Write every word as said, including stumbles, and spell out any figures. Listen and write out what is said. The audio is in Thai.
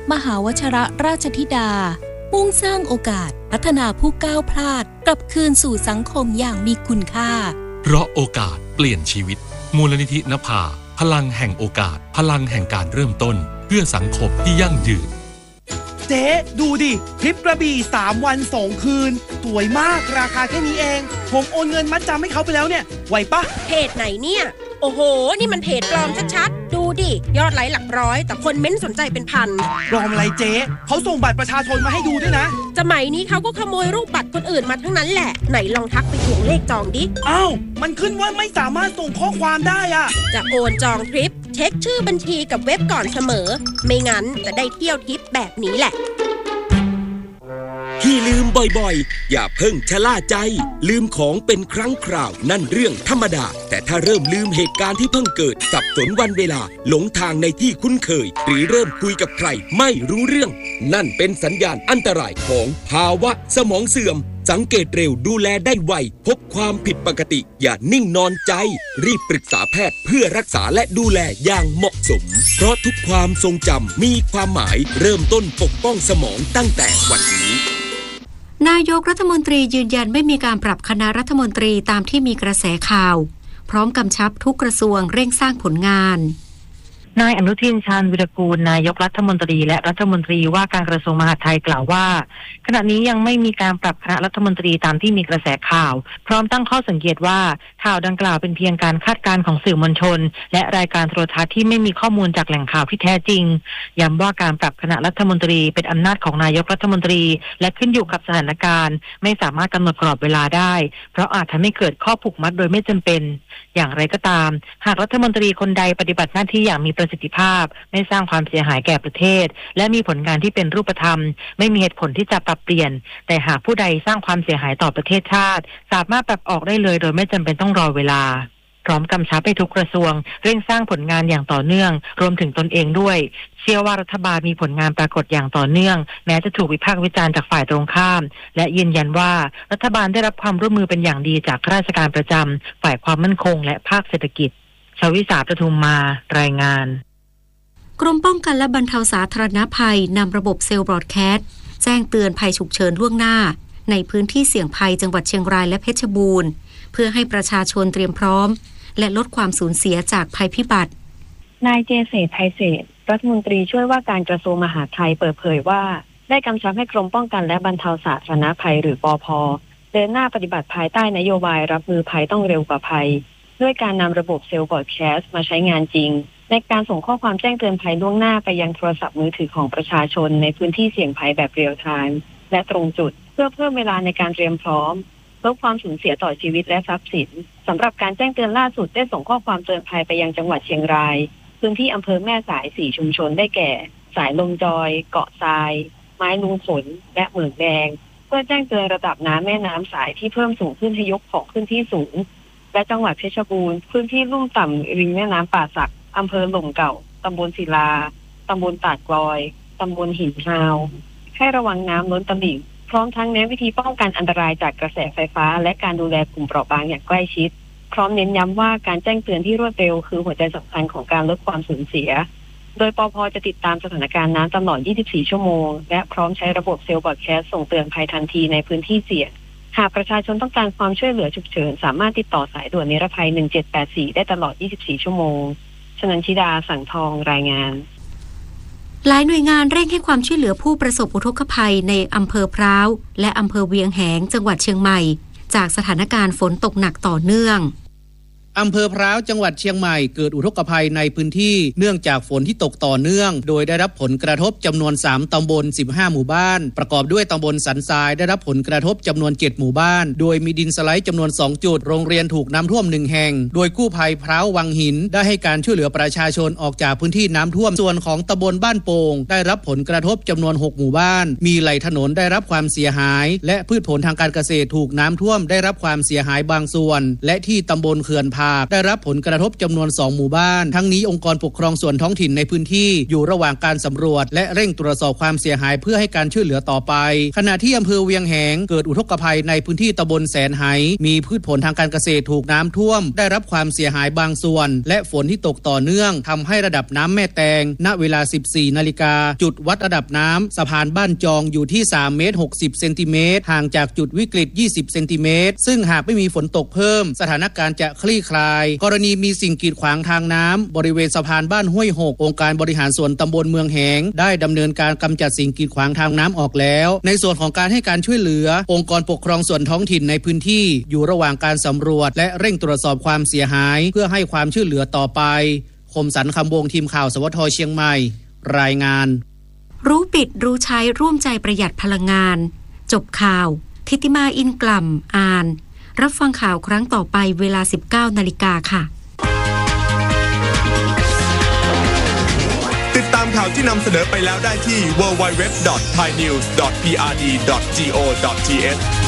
มหาวชิรราชธิดามุ่งสร้างโอกาสพัฒนาผู้ก้าวพลาดกลับคืนสู่สังคมอย่างมีคุณค่าเพราะโอกาสเปลี่ยนชีวิตมูลนิธินภาพลังแห่งโอกาสพลังแห่งการเริ่มต้นเพื่อสังคมที่ยั่งยืนเจ๊ดูดิทริปกระบี่สามวันสองคืนสวยมากราคาแค่นี้เองผมโอนเงินมัดจำให้เขาไปแล้วเนี่ยไหวปะเพจไหนเนี่ยโอ้โหนี่มันเพจปลอมชัดๆดูดิยอดไลค์หลักร้อยแต่คนเม้นสนใจเป็นพันปลอมอะไรเจ๊เขาส่งบัตรประชาชนมาให้ดูด้วยนะสมัยนี้เขาก็ขโมยรูปบัตรคนอื่นมาทั้งนั้นแหละไหนลองทักไปทวงเลขจองดิอ้าวมันขึ้นว่าไม่สามารถส่งข้อความได้อะจะโอนจองทริปเช็คชื่อบัญชีกับเว็บก่อนเสมอไม่งั้นจะได้เที่ยวทริปแบบนี้แหละที่ลืมบ่อยๆอย่าเพิ่งชะล่าใจลืมของเป็นครั้งคราวนั่นเรื่องธรรมดาแต่ถ้าเริ่มลืมเหตุการณ์ที่เพิ่งเกิดสับสนวันเวลาหลงทางในที่คุ้นเคยหรือเริ่มคุยกับใครไม่รู้เรื่องนั่นเป็นสัญญาณอันตรายของภาวะสมองเสื่อมสังเกตเร็วดูแลได้ไวพบความผิดปกติอย่านิ่งนอนใจรีบปรึกษาแพทย์เพื่อรักษาและดูแลอย่างเหมาะสมเพราะทุกความทรงจำมีความหมายเริ่มต้นปกป้องสมองตั้งแต่วันนี้นายกรัฐมนตรียืนยันไม่มีการปรับคณะรัฐมนตรีตามที่มีกระแสข่าวพร้อมกำชับทุกกระทรวงเร่งสร้างผลงานนายอนุทินชาญวิรากูลนายกรัฐมนตรีและรัฐมนตรีว่าการกระทรวงมหาดไทยกล่าวว่าขณะนี้ยังไม่มีการปรับคณะรัฐมนตรีตามที่มีกระแสข่าวพร้อมตั้งข้อสังเกตว่าข่าวดังกล่าวเป็นเพียงการคาดการณ์ของสื่อมวลชนและรายการโทรทัศน์ที่ไม่มีข้อมูลจากแหล่งข่าวที่แท้จริงย้ำว่าการปรับคณะรัฐมนตรีเป็นอำนาจของนายกรัฐมนตรีและขึ้นอยู่กับสถานการณ์ไม่สามารถกำหนดกรอบเวลาได้เพราะอาจทำให้เกิดข้อผูกมัดโดยไม่จำเป็นอย่างไรก็ตามหากรัฐมนตรีคนใดปฏิบัติหน้าที่อย่างมีประสิทธิภาพไม่สร้างความเสียหายแก่ประเทศและมีผลงานที่เป็นรูปธรรมไม่มีเหตุผลที่จะปรับเปลี่ยนแต่หากผู้ใดสร้างความเสียหายต่อประเทศชาติสามารถปรับออกได้เลยโดยไม่จำเป็นต้องรอเวลาพร้อมกำชับให้ทุกกระทรวงเร่งสร้างผลงานอย่างต่อเนื่องรวมถึงตนเองด้วยเชื่อว่ารัฐบาลมีผลงานปรากฏอย่างต่อเนื่องแม้จะถูกวิพากษ์วิจารณ์จากฝ่ายตรงข้ามและยืนยันว่ารัฐบาลได้รับความร่วมมือเป็นอย่างดีจากข้าราชการประจำฝ่ายความมั่นคงและภาคเศรษฐกิจชวิสาประทุมมารายงานกรมป้องกันและบรรเทาสาธารณภัยนำระบบเซลล์บรอดแคสต์แจ้งเตือนภัยฉุกเฉินล่วงหน้าในพื้นที่เสี่ยงภัยจังหวัดเชียงรายและเพชรบูรณ์เพื่อให้ประชาชนเตรียมพร้อมและลดความสูญเสียจากภัยพิบัตินายเจเษฐไทยเศรษฐ์รัฐมนตรีช่วยว่าการกระทรวงมหาดไทยเปิดเผยว่าได้กำชับให้กรมป้องกันและบรรเทาสาธารณภัยหรือปภ.เดินหน้าปฏิบัติภายใต้นโยบายรับมือภัยต้องเร็วกว่าภัยด้วยการนำระบบเซลล์บรอดแคสต์มาใช้งานจริงในการส่งข้อความแจ้งเตือนภัยล่วงหน้าไปยังโทรศัพท์มือถือของประชาชนในพื้นที่เสี่ยงภัยแบบเรียลไทม์และตรงจุดเพื่อเพิ่มเวลาในการเตรียมพร้อมลดความสูญเสียต่อชีวิตและทรัพย์สินสำหรับการแจ้งเตือนล่าสุดได้ส่งข้อความเตือนภัยไปยังจังหวัดเชียงรายพื้นที่อำเภอแม่สายสี่ชุมชนได้แก่สายลมจอยเกาะทรายไม้ลุงผลและเหมืองแดงเพื่อแจ้งเตือนระดับน้ำแม่น้ำสายที่เพิ่มสูงขึ้นให้ยกของขึ้นที่สูงและจังหวัดเพชรบูรณ์พื้นที่ลุ่มต่ำริมแม่น้ำป่าสักอำเภอหล่มเก่าตำบลศิลาตำบลตาดกลอยตำบลหินฮาวให้ระวังน้ำล้นตลิ่งพร้อมทั้งแนะวิธีป้องกันอันตรายจากกระแสไฟฟ้าและการดูแลกลุ่มเปราะบางอย่างใกล้ชิดพร้อมเน้นย้ำว่าการแจ้งเตือนที่รวดเร็วคือหัวใจสำคัญของการลดความสูญเสียโดยปภ.จะติดตามสถานการณ์น้ำตลอดยี่สิบสี่ชั่วโมงและพร้อมใช้ระบบเซลล์บรอดแคสต์ส่งเตือนภัยทันทีในพื้นที่เสี่ยงหากประชาชนต้องการความช่วยเหลือฉุกเฉินสามารถติดต่อสายด่วนนิรภัยหนึ่งเจ็ดแปดสี่ได้ตลอดยี่สิบสี่ชั่วโมงชนันชิดาสังทองรายงานหลายหน่วยงานเร่งให้ความช่วยเหลือผู้ประสบอุทกภัยในอำเภอพร้าวและอำเภอเวียงแหงจังหวัดเชียงใหม่จากสถานการณ์ฝนตกหนักต่อเนื่องอำเภอพร้าวจังหวัดเชียงใหม่เกิดอุทกภัยในพื้นที่เนื่องจากฝนที่ตกต่อเนื่องโดยได้รับผลกระทบจำนวนสามตำบลสิบห้าหมู่บ้านประกอบด้วยตำบลสันทรายได้รับผลกระทบจำนวนเจ็ดหมู่บ้านโดยมีดินสไลด์จำนวนสองจุดโรงเรียนถูกน้ำท่วมหนึ่งแห่งโดยกู้ภัยพร้าววังหินได้ให้การช่วยเหลือประชาชนออกจากพื้นที่น้ำท่วมส่วนของตำบลบ้านโป่งได้รับผลกระทบจำนวนหกหมู่บ้านมีไหลถนนได้รับความเสียหายและพืชผลทางการเกษตรถูกน้ำท่วมได้รับความเสียหายบางส่วนและที่ตำบลเขื่อนผากได้รับผลกระทบจำนวนสองหมู่บ้านทั้งนี้องค์กรปกครองส่วนท้องถิ่นในพื้นที่อยู่ระหว่างการสำรวจและเร่งตรวจสอบความเสียหายเพื่อให้การช่วยเหลือต่อไปขณะที่อำเภอเวียงแหงเกิดอุทกภัยในพื้นที่ตำบลแสนไหมีพืชผลทางการเกษตรถูกน้ำท่วมได้รับความเสียหายบางส่วนและฝนที่ตกต่อเนื่องทำให้ระดับน้ำแม่แตงณเวลา สิบสี่นาฬิกาจุดวัดระดับน้ำสะพานบ้านจองอยู่ที่สามเมตรหกสิบเซนติเมตรห่างจากจุดวิกฤตยี่สิบเซนติเมตรซึ่งหากไม่มีฝนตกเพิ่มสถานการณ์จะคลี่คลายกรณีมีสิ่งกีดขวางทางน้ำบริเวณสะพานบ้านห้วยหกองค์การบริหารส่วนตำบลเมืองแหงได้ดำเนินการกำจัดสิ่งกีดขวางทางน้ำออกแล้วในส่วนของการให้การช่วยเหลือองค์กรปกครองส่วนท้องถิ่นในพื้นที่อยู่ระหว่างการสำรวจและเร่งตรวจสอบความเสียหายเพื่อให้ความช่วยเหลือต่อไปคมสันต์คำวงทีมข่าวสวทเชียงใหม่รายงานรู้ปิดรู้ใช้ร่วมใจประหยัดพลังงานจบข่าวทิติมาอินกล่ำอ่านรับฟังข่าวครั้งต่อไปเวลา สิบเก้านาฬิกาค่ะติดตามข่าวที่นำเสนอไปแล้วได้ที่ ดับเบิลยู ดับเบิลยู ดับเบิลยู ดอท ไทยนิวส์ ดอท พี อาร์ ดี ดอท จี โอ ดอท ที เอช